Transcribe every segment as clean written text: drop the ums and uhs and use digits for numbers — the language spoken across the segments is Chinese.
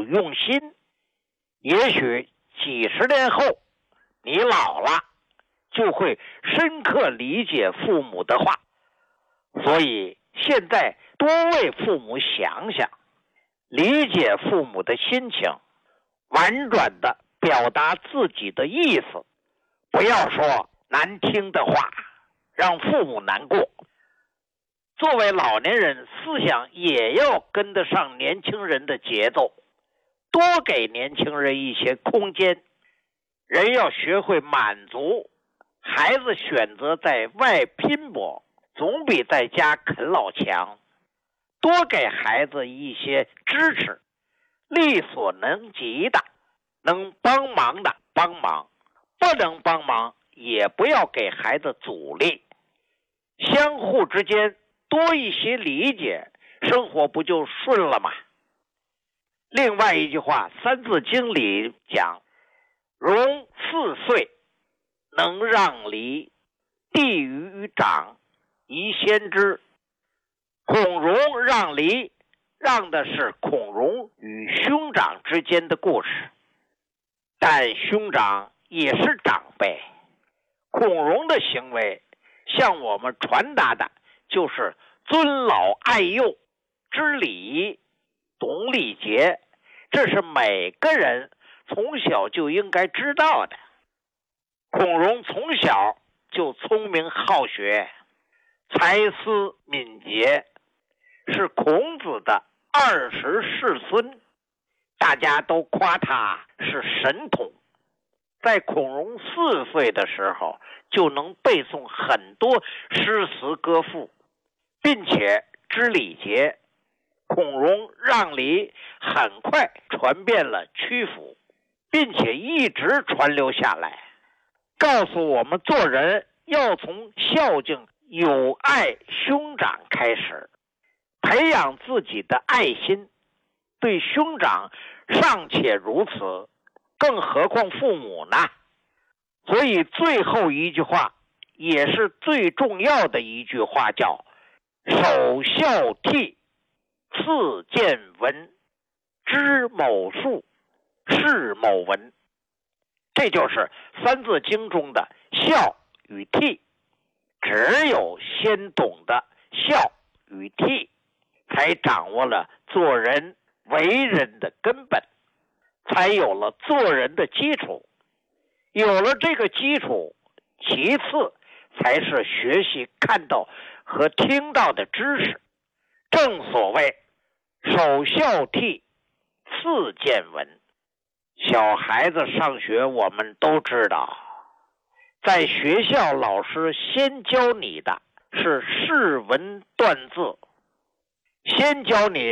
用心，也许几十年后你老了，就会深刻理解父母的话。所以现在多为父母想想，理解父母的心情，婉转地表达自己的意思，不要说难听的话，让父母难过。作为老年人，思想也要跟得上年轻人的节奏，多给年轻人一些空间。人要学会满足，孩子选择在外拼搏，总比在家啃老强。多给孩子一些支持，力所能及的，能帮忙的帮忙，不能帮忙也不要给孩子阻力。相互之间多一些理解，生活不就顺了吗？另外一句话，《三字经》里讲，融4岁，能让梨，弟于长，宜先知。孔融让梨，让的是孔融与兄长之间的故事，但兄长也是长辈。孔融的行为向我们传达的就是尊老爱幼、知礼仪、懂礼节，这是每个人从小就应该知道的。孔融从小就聪明好学，才思敏捷，是孔子的20世孙，大家都夸他是神童。在孔融4岁的时候，就能背诵很多诗词歌赋，并且知礼节。孔融让梨很快传遍了曲阜，并且一直传留下来，告诉我们做人要从孝敬友爱兄长开始，培养自己的爱心。对兄长尚且如此，更何况父母呢？所以最后一句话也是最重要的一句话，叫首孝悌，次见闻，知某数，是某文。这就是三字经中的孝与悌，只有先懂得孝与悌，才掌握了做人为人的根本，才有了做人的基础。有了这个基础，其次才是学习看到和听到的知识。正所谓首孝悌，次见闻。小孩子上学我们都知道，在学校老师先教你的是识文断字，先教你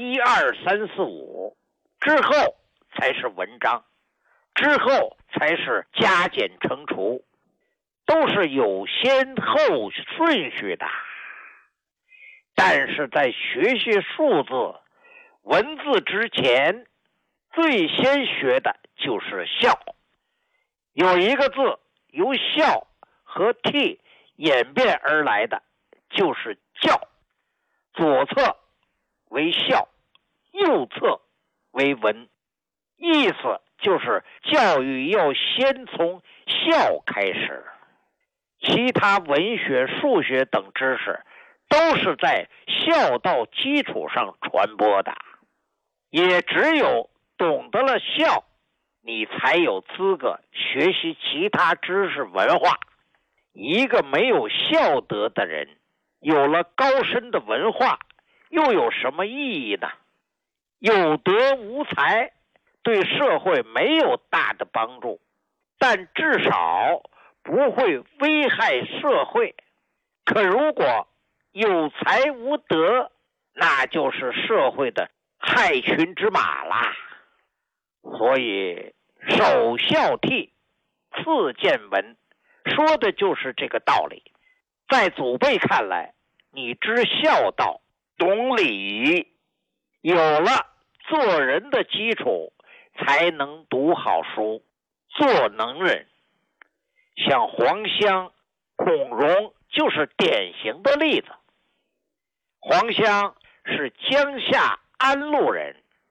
1、2、3、4、5，之后才是文章，之后才是加减乘除，都是有先后顺序的。但是在学习数字、文字之前，最先学的就是孝。有一个字由孝和悌演变而来的，就是教。左侧为孝，右侧为文，意思就是教育要先从孝开始。其他文学、数学等知识都是在孝道基础上传播的，也只有懂得了孝，你才有资格学习其他知识文化。一个没有孝德的人，有了高深的文化，又有什么意义呢？有德无才，对社会没有大的帮助，但至少不会危害社会。可如果有才无德，那就是社会的害群之马啦。所以首孝悌，次见闻，说的就是这个道理。在祖辈看来，你知孝道，懂礼仪，有了做人的基础，才能读好书，做能人。像黄香、孔融就是典型的例子。黄香是江夏安陆人，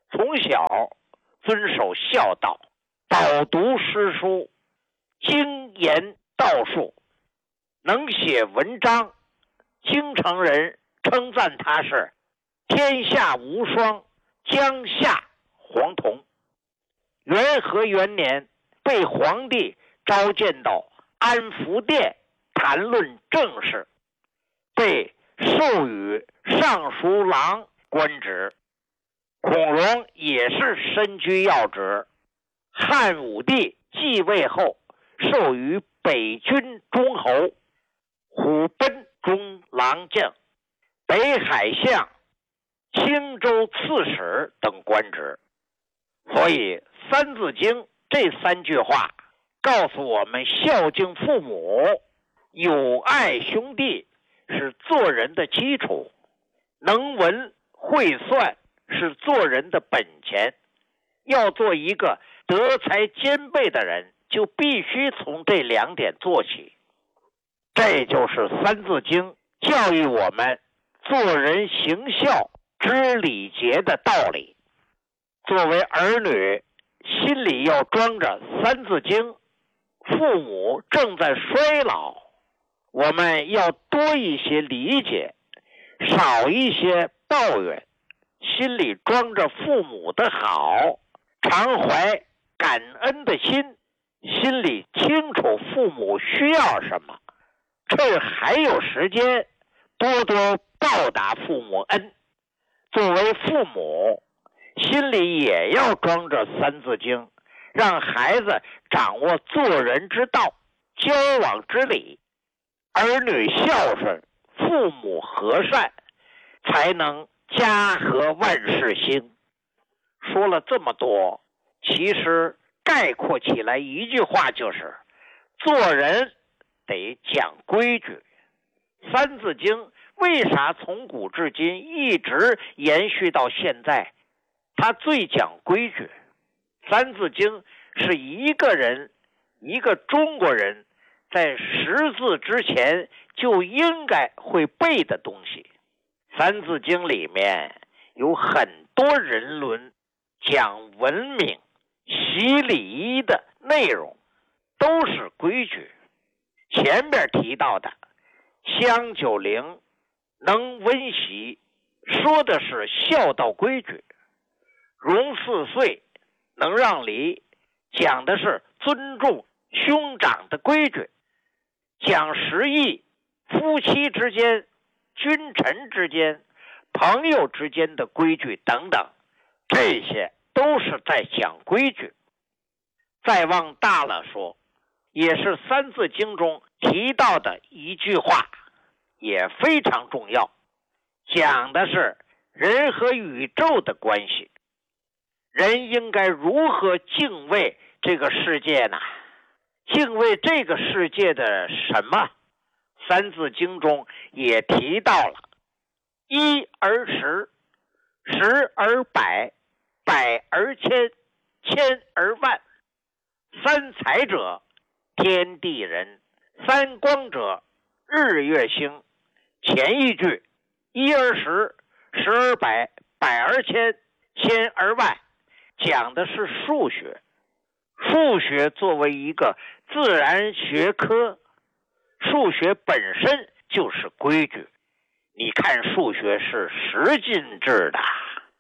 从小遵守孝道，饱读诗书，精研道术，能写文章，京城人称赞他是天下无双，江夏黄铜。元和元年被皇帝召见到安福殿谈论政事，被授予尚书郎官职。孔融也是身居要职。汉武帝继位后，授予北军中侯、虎贲中郎将、北海相、青州刺史等官职。所以三字经这三句话告诉我们，孝敬父母、友爱兄弟是做人的基础，能文会算是做人的本钱。要做一个德才兼备的人，就必须从这两点做起。这就是三字经教育我们做人行孝、知礼节的道理。作为儿女，心里要装着三字经。父母正在衰老，我们要多一些理解，少一些抱怨，心里装着父母的好，常怀感恩的心，心里清楚父母需要什么，趁还有时间多多报答父母恩。作为父母，心里也要装着三字经，让孩子掌握做人之道、交往之理。儿女孝顺，父母和善，才能家和万事兴。说了这么多，其实概括起来一句话就是：做人得讲规矩。三字经为啥从古至今一直延续到现在？它最讲规矩。三字经是一个人，一个中国人在识字之前就应该会背的东西。三字经里面有很多人伦、讲文明、习礼仪的内容，都是规矩。前面提到的香九龄、能温席，说的是孝道规矩；融四岁、能让梨，讲的是尊重兄长的规矩；讲十义，夫妻之间、君臣之间、朋友之间的规矩等等，这些都是在讲规矩。再往大了说，也是三字经中提到的一句话，也非常重要，讲的是人和宇宙的关系。人应该如何敬畏这个世界呢？敬畏这个世界的什么？三字经中也提到了：一而十，十而百，百而千，千而万。三才者，天地人；三光者，日月星。前一句一而十，十而百，百而千，千而万，讲的是数学。数学作为一个自然学科，数学本身就是规矩。你看数学是十进制的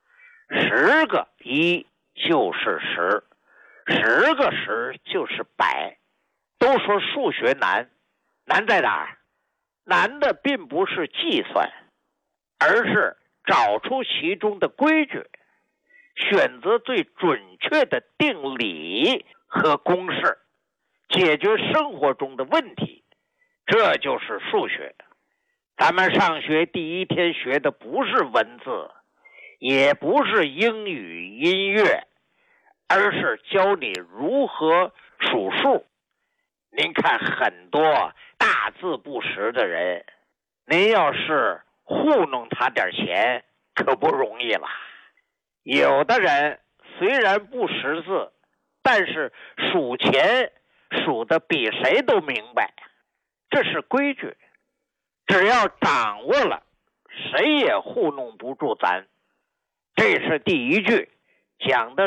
，10个1就是10， 10个10就是100。都说数学难，难在哪儿？难的并不是计算，而是找出其中的规矩，选择最准确的定理和公式，解决生活中的问题。这就是数学。咱们上学第一天学的不是文字，也不是英语音乐，而是教你如何数数。您看很多大字不识的人，您要是糊弄他点钱，可不容易了。有的人虽然不识字，但是数钱数得比谁都明白，这是规矩。只要掌握了，谁也糊弄不住咱。这是第一句， 讲的